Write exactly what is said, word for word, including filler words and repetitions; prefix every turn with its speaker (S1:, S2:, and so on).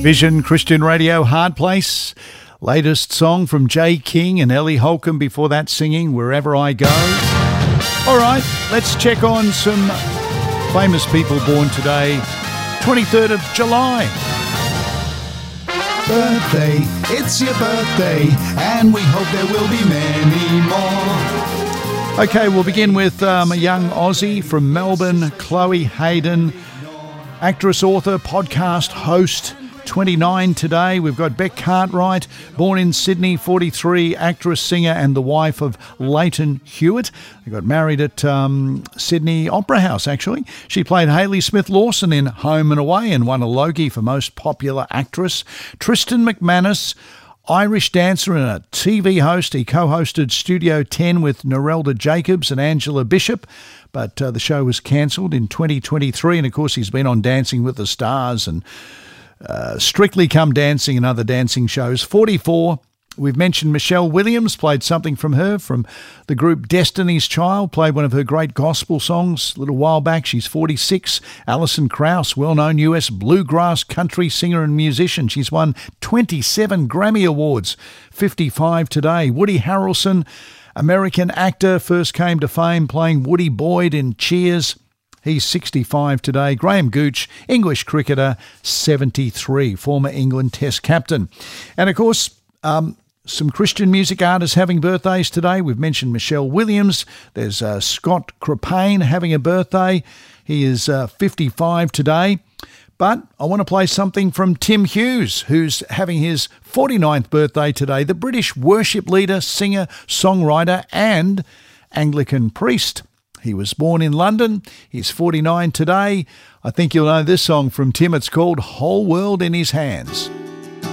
S1: Vision Christian Radio, Hard Place. Latest song from Jay King and Ellie Holcomb before that, singing Wherever I Go. All right, let's check on some famous people born today, twenty-third of July.
S2: Birthday, it's your birthday, and we hope there will be many more.
S1: Okay, we'll begin with um, a young Aussie from Melbourne, Chloe Hayden, actress, author, podcast host, twenty-nine today. We've got Beck Cartwright, born in Sydney, forty-three, actress, singer, and the wife of Leighton Hewitt. They got married at um, Sydney Opera House, actually. She played Hayley Smith Lawson in Home and Away and won a Logie for Most Popular Actress. Tristan McManus, Irish dancer and a T V host. He co-hosted Studio ten with Norelda Jacobs and Angela Bishop, but uh, the show was cancelled in twenty twenty-three. And, of course, he's been on Dancing with the Stars and uh, Strictly Come Dancing and other dancing shows. forty-four. We've mentioned Michelle Williams, played something from her from the group Destiny's Child, played one of her great gospel songs a little while back. She's forty-six. Alison Krauss, well-known U S bluegrass country singer and musician. She's won twenty-seven Grammy Awards, fifty-five today. Woody Harrelson, American actor, first came to fame playing Woody Boyd in Cheers. He's sixty-five today. Graham Gooch, English cricketer, seventy-three, former England Test captain. And, of course, um, some Christian music artists having birthdays today. We've mentioned Michelle Williams. There's uh, Scott Crepane having a birthday. He is uh, fifty-five today. But I want to play something from Tim Hughes, who's having his forty-ninth birthday today. The British worship leader, singer, songwriter and Anglican priest. He was born in London. He's forty-nine today. I think you'll know this song from Tim. It's called Whole World in His Hands.